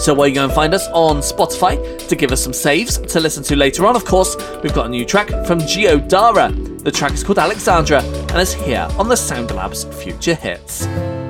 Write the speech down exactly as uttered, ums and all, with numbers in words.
So while you go and find us on Spotify to give us some saves to listen to later on, of course, we've got a new track from Giodara. The track is called Alexandra and is here on the Sound Labs Future Hits.